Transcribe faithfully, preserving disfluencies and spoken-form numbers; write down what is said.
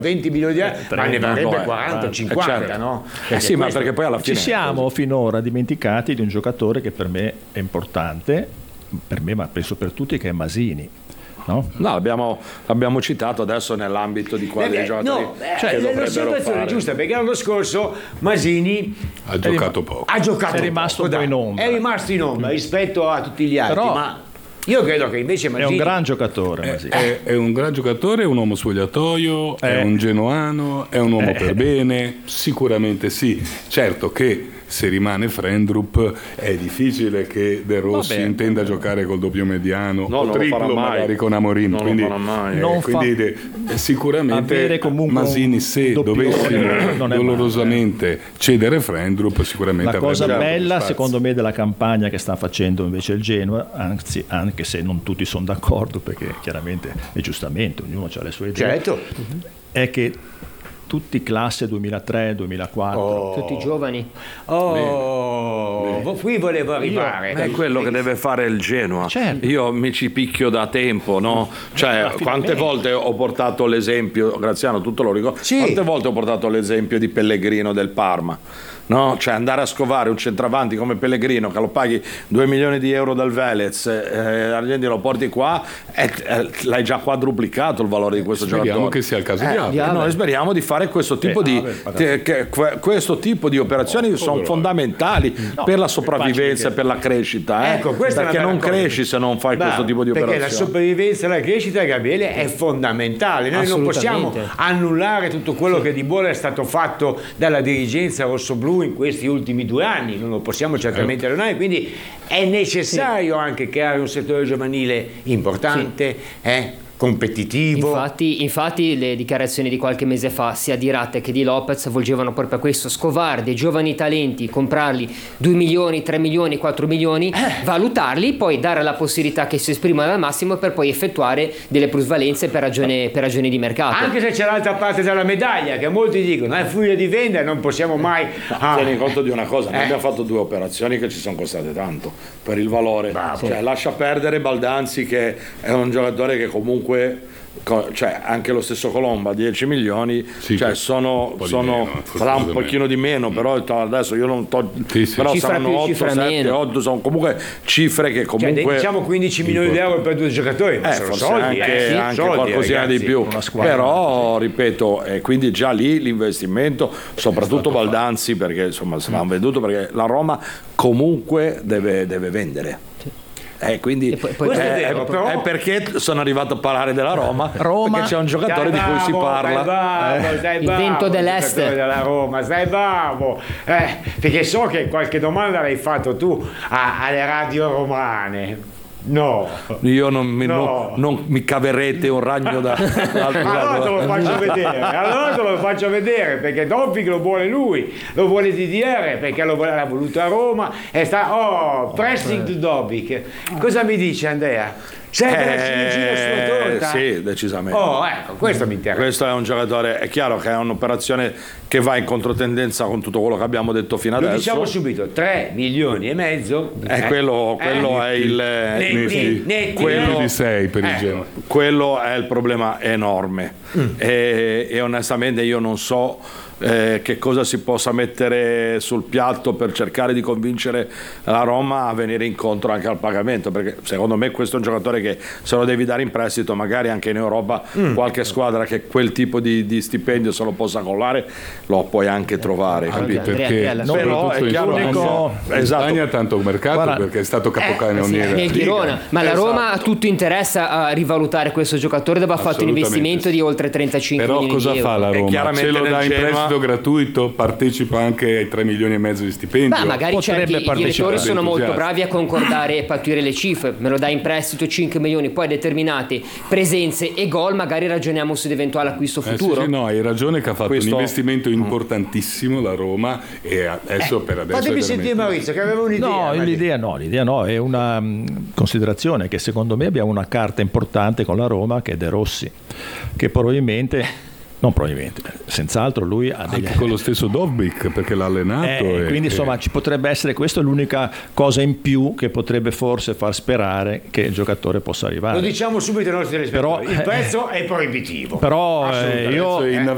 venti milioni di euro, eh, ma ne varrebbe no, quaranta eh, cinquanta, certo. no? Eh sì, ma perché poi alla fine ci siamo finora dimenticati di un giocatore che per me è importante, per me ma penso per tutti, che è Masini. No, no abbiamo, abbiamo citato adesso nell'ambito di quali Perché, giocatori no, cioè, eh, la situazione è giusta, perché l'anno scorso Masini ha giocato poco, ha giocato è rimasto poco, un po' in ombra, è rimasto in ombra rispetto a tutti gli altri. Però, ma io credo che invece Masini è un gran giocatore. È, Masini. è, è un gran giocatore, è un uomo spogliatoio, eh. è un genuano, è un uomo eh. per bene, sicuramente sì. Certo che se rimane Frendrup è difficile che De Rossi Vabbè. intenda giocare col doppio mediano no, o triplo magari con Amorim, non quindi, lo farà mai. Eh, quindi fa... sicuramente Masini se dovessimo dolorosamente cedere Frendrup sicuramente la cosa avrebbe bella spazio. Secondo me della campagna che sta facendo invece il Genoa, anzi anche se non tutti sono d'accordo perché chiaramente e giustamente ognuno ha le sue idee, certo. è che tutti classe duemilatré duemilaquattro, oh. tutti giovani. Oh, bene. Qui volevo arrivare. Io, è quello che deve fare il Genoa. Certo. Io mi ci picchio da tempo, no? Cioè, quante volte ho portato l'esempio, Graziano, tutto lo ricordo. Sì. Quante volte ho portato l'esempio di Pellegrino del Parma? No? Cioè andare a scovare un centravanti come Pellegrino che lo paghi due milioni di euro dal Velez, eh, Argenti lo porti qua e eh, l'hai già quadruplicato il valore di questo speriamo giocatore. Che sia il caso eh, di Aver. Noi speriamo di fare questo tipo eh, di Aver, te, che, questo tipo di operazioni oh, sono fondamentali no, per la sopravvivenza e per la crescita, eh? Ecco, perché non cresci se non fai Beh, questo tipo di operazioni. Perché la sopravvivenza e la crescita, Gabriele, è fondamentale. Noi non possiamo annullare tutto quello sì. che di buono è stato fatto dalla dirigenza rossoblù in questi ultimi due anni, non lo possiamo certamente allonare, quindi è necessario sì. anche creare un settore giovanile importante, sì. eh, competitivo. Infatti, infatti le dichiarazioni di qualche mese fa sia di Ratte che di Lopez volgevano proprio a questo: scovare dei giovani talenti, comprarli due milioni, tre milioni, quattro milioni, eh. valutarli, poi dare la possibilità che si esprimano al massimo per poi effettuare delle plusvalenze per ragione, per ragioni di mercato. Anche se c'è l'altra parte della medaglia, che molti dicono è furia di vendere, non possiamo mai no, ah. tieni conto di una cosa, noi eh. abbiamo fatto due operazioni che ci sono costate tanto per il valore. Bravo. Cioè, lascia perdere Baldanzi, che è un giocatore che comunque cioè anche lo stesso Colomba dieci milioni sì, cioè sono, sono meno, sarà un pochino di meno, però adesso io non to, sì, sì. però cifra saranno più, otto, sette, otto, sono comunque cifre che comunque cioè, diciamo quindici milioni di euro per due giocatori, ma eh, sono forse soldi, anche, eh, sì, anche soldi, qualcosina ragazzi, di più, però ripeto, e quindi già lì l'investimento, soprattutto Baldanzi, perché insomma se l'hanno venduto, perché la Roma comunque deve, deve vendere. Eh, quindi poi, poi è, è, vero, è, però... è perché sono arrivato a parlare della Roma, Roma perché c'è un giocatore stai di cui bravo, si parla, stai bravo, stai il bravo, vento dell'est della Roma, stai bravo, eh, perché so che qualche domanda l'hai fatto tu a, alle radio romane. No, io non mi, no. non, non mi caverete un ragno da, allora te lo faccio vedere, allora te lo faccio vedere, perché Dobbik lo vuole lui, lo vuole D D R perché lo vuole, l'ha voluto a Roma e sta oh pressing to Dobbik. Cosa mi dice Andrea? Sempre la ciliegina sulla torta? Sì, decisamente. Oh, ecco, questo mi interessa. Questo è un giocatore, è chiaro che è un'operazione che va in controtendenza con tutto quello che abbiamo detto fino Lo adesso. Diciamo subito, tre milioni e mezzo. Eh, eh, quello quello eh, è il netti, netti, quello di sei per il eh, Genoa. Quello è il problema enorme. Mm. E, e onestamente io non so Eh, che cosa si possa mettere sul piatto per cercare di convincere la Roma a venire incontro anche al pagamento, perché secondo me questo è un giocatore che se lo devi dare in prestito, magari anche in Europa mm. qualche squadra che quel tipo di, di stipendio se lo possa collare lo puoi anche trovare, anche capito? perché Andrea, no, però è chiaro che no, esatto. Spagna ha tanto mercato. Guarda, perché è stato capocannoniere eh, sì, Girona, ma la esatto. Roma a tutto interessa a rivalutare questo giocatore dopo aver fatto un investimento sì. di oltre trentacinque però milioni di euro. Però cosa fa la Roma? Ce lo dà in Genoa... prestito gratuito, partecipa anche ai tre milioni e mezzo di stipendio. Ma magari certi i direttori sono molto bravi a concordare e pattuire le cifre, me lo dai in prestito cinque milioni, poi determinate presenze e gol magari ragioniamo su eventuale acquisto futuro. Eh sì, sì, no, hai ragione che ha fatto Questo... un investimento importantissimo la Roma e adesso eh, per adesso fatemi sentire Maurizio che aveva un'idea. No, l'idea no, l'idea no, è una um, considerazione che secondo me abbiamo una carta importante con la Roma che è De Rossi, che probabilmente non probabilmente, senz'altro lui ha degli... anche con lo stesso Dobbik perché l'ha allenato eh, e, quindi insomma e... ci potrebbe essere, questa è l'unica cosa in più che potrebbe forse far sperare che il giocatore possa arrivare. Lo diciamo subito ai nostri telespettatori, il prezzo eh, è proibitivo, però eh, io